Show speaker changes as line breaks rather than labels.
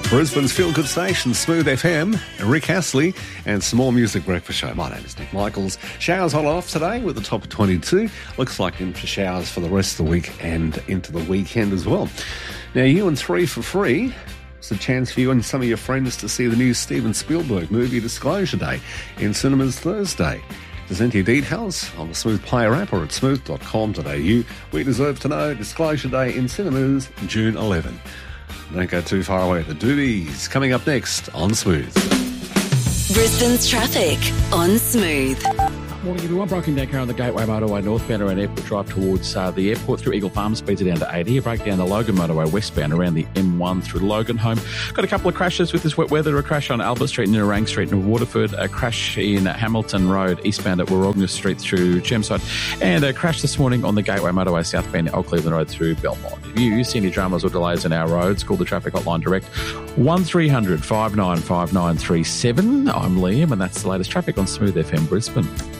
Brisbane's Feel Good Station, Smooth FM, Rick Astley, and some more Music Breakfast Show. My name is Nick Michaels. Showers on off today with the top of 22. Looks like in for showers for the rest of the week and into the weekend as well. Now, you and 3 for free. It's a chance for you and some of your friends to see the new Steven Spielberg movie Disclosure Day in cinemas Thursday. Just enter your details on the Smooth Player app or at smooth.com.au. We deserve to know Disclosure Day in cinemas, June 11. Don't go too far away. The Doobies coming up next on Smooth.
Brisbane's traffic on Smooth.
Morning everyone, broken down car on the Gateway Motorway northbound around Airport Drive towards the airport through Eagle Farm, speeds are down to 80. A breakdown the Logan Motorway westbound around the M1 through Logan Home. Got a couple of crashes with this wet weather. A crash on Albert Street near Narang Street in Waterford. A crash in Hamilton Road eastbound at Warogna Street through Chermside. And a crash this morning on the Gateway Motorway southbound at Old Cleveland Road through Belmont. If you see any dramas or delays on our roads, call the traffic hotline direct 1300 595937. I'm Liam and that's the latest traffic on Smooth FM Brisbane.